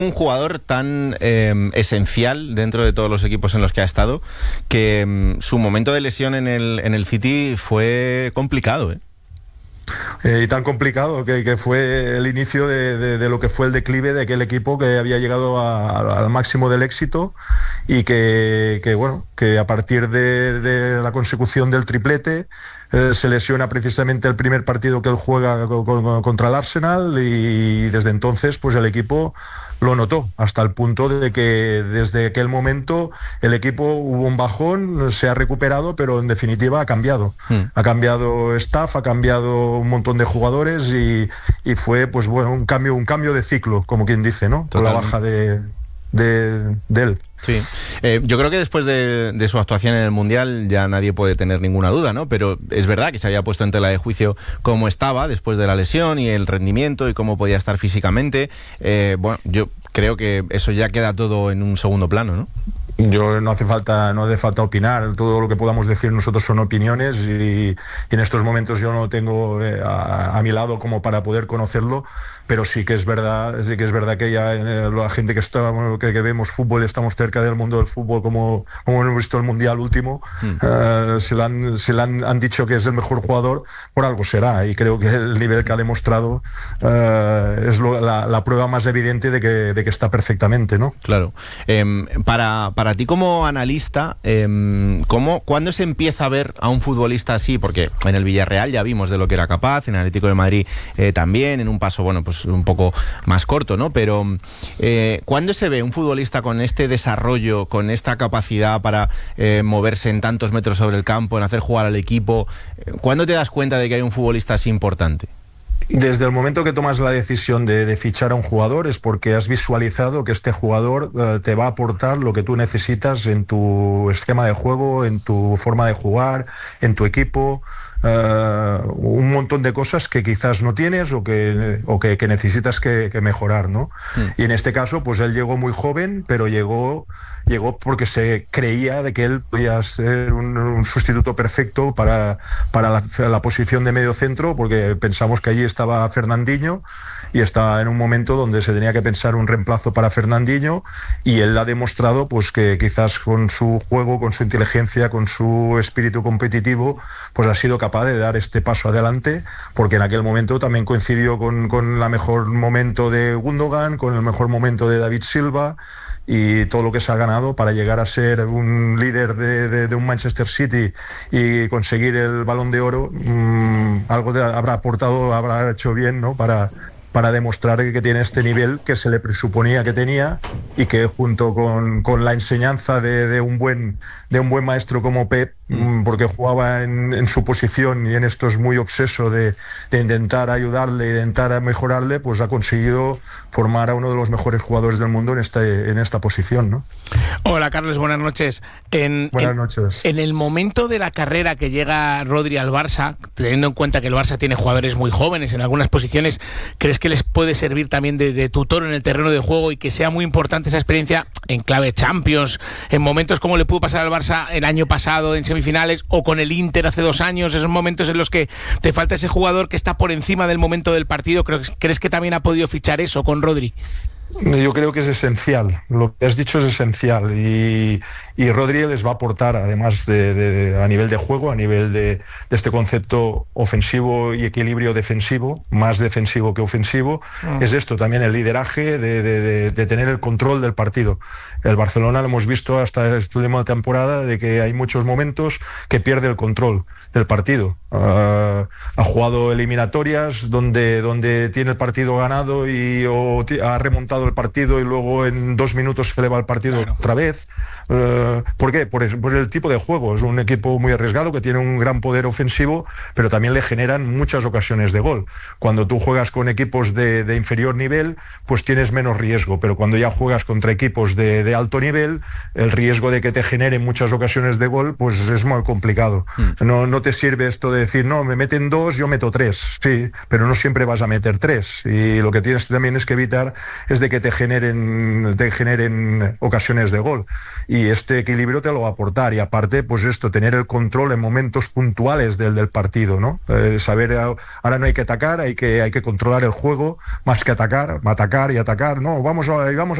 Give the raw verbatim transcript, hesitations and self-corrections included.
Un jugador tan eh, esencial dentro de todos los equipos en los que ha estado, que eh, su momento de lesión en el, en el City fue complicado, ¿eh? Eh, y tan complicado que, que fue el inicio de, de, de lo que fue el declive de aquel equipo que había llegado a, a, al máximo del éxito y que, que bueno, que a partir de, de la consecución del triplete eh, se lesiona precisamente el primer partido que él juega con, con, contra el Arsenal, y desde entonces pues el equipo lo notó, hasta el punto de que desde aquel momento el equipo hubo un bajón, se ha recuperado, pero en definitiva ha cambiado. Mm. Ha cambiado staff, ha cambiado un montón de jugadores y, y fue pues bueno un cambio, un cambio de ciclo, como quien dice, ¿no? Con la baja de, de, de él. Sí, eh, yo creo que después de, de su actuación en el Mundial ya nadie puede tener ninguna duda, ¿no? Pero es verdad que se había puesto en tela de juicio cómo estaba después de la lesión y el rendimiento y cómo podía estar físicamente. Eh, bueno, yo creo que eso ya queda todo en un segundo plano, ¿no? Yo no hace falta no hace falta opinar, todo lo que podamos decir nosotros son opiniones y, y en estos momentos yo no tengo eh, a, a mi lado como para poder conocerlo, pero sí que es verdad, sí que es verdad que ya eh, la gente que está que, que vemos fútbol, estamos cerca del mundo del fútbol, como, como hemos visto el Mundial último, mm. eh, se le, han, se le han, han dicho que es el mejor jugador, por algo será, y creo que el nivel que ha demostrado eh, es lo, la, la prueba más evidente de que, de que está perfectamente, ¿no? Claro. Eh, para, para ti como analista, eh, ¿cómo, ¿cuándo se empieza a ver a un futbolista así? Porque en el Villarreal ya vimos de lo que era capaz, en el Atlético de Madrid eh, también, en un paso, bueno, pues un poco más corto, ¿no? Pero eh, ¿cuándo se ve un futbolista con este desarrollo, con esta capacidad para eh, moverse en tantos metros sobre el campo, en hacer jugar al equipo? ¿Cuándo te das cuenta de que hay un futbolista así importante? Desde el momento que tomas la decisión de, de fichar a un jugador es porque has visualizado que este jugador uh, te va a aportar lo que tú necesitas en tu esquema de juego, en tu forma de jugar, en tu equipo. Uh, un montón de cosas que quizás no tienes o que, o que, que necesitas que, que mejorar, ¿no? Mm. Y en este caso, pues él llegó muy joven, pero llegó, llegó porque se creía de que él podía ser un, un sustituto perfecto para, para la, la posición de medio centro, porque pensamos que allí estaba Fernandinho y estaba en un momento donde se tenía que pensar un reemplazo para Fernandinho, y él ha demostrado pues que quizás con su juego, con su inteligencia, con su espíritu competitivo, pues ha sido capaz de dar este paso adelante, porque en aquel momento también coincidió con, con el mejor momento de Gundogan, con el mejor momento de David Silva, y todo lo que se ha ganado para llegar a ser un líder de, de, de un Manchester City y conseguir el Balón de Oro. Mmm, algo de, habrá aportado, habrá hecho bien, ¿no? para para demostrar que tiene este nivel que se le presuponía que tenía, y que junto con, con la enseñanza de, de, un buen, de un buen maestro como Pep, mm. porque jugaba en, en su posición y en esto es muy obseso de, de intentar ayudarle, de intentar mejorarle, pues ha conseguido formar a uno de los mejores jugadores del mundo en, este, en esta posición, ¿no? Hola Carles, buenas noches. En, buenas en, noches. En el momento de la carrera que llega Rodri al Barça, teniendo en cuenta que el Barça tiene jugadores muy jóvenes en algunas posiciones, ¿crees que les puede servir también de, de tutor en el terreno de juego y que sea muy importante esa experiencia en clave Champions, en momentos como le pudo pasar al Barça el año pasado en semifinales, o con el Inter hace dos años, esos momentos en los que te falta ese jugador que está por encima del momento del partido? ¿Crees que también ha podido fichar eso con Rodri? Yo creo que es esencial, lo que has dicho es esencial, y, y Rodri les va a aportar, además de, de, a nivel de juego, a nivel de, de este concepto ofensivo y equilibrio defensivo, más defensivo que ofensivo, mm. es esto también, el lideraje de, de, de, de tener el control del partido. El Barcelona lo hemos visto hasta el última temporada, de que hay muchos momentos que pierde el control del partido. Uh, ha jugado eliminatorias donde, donde tiene el partido ganado y o ha remontado el partido y luego en dos minutos se le va el partido claro. otra vez. Uh, ¿Por qué? Por, por el tipo de juego. Es un equipo muy arriesgado que tiene un gran poder ofensivo, pero también le generan muchas ocasiones de gol. Cuando tú juegas con equipos de, de inferior nivel, pues tienes menos riesgo, pero cuando ya juegas contra equipos de, de alto nivel, el riesgo de que te generen muchas ocasiones de gol, pues es muy complicado. Mm. No, no te sirve esto de decir, no, me meten dos, yo meto tres. Sí, pero no siempre vas a meter tres. Y lo que tienes también es que evitar es de que te generen, te generen ocasiones de gol. Y este equilibrio te lo va a aportar. Y aparte, pues esto, tener el control en momentos puntuales del, del partido, ¿no? Eh, saber, ahora no hay que atacar, hay que, hay que controlar el juego, más que atacar, atacar y atacar. No, vamos a, vamos a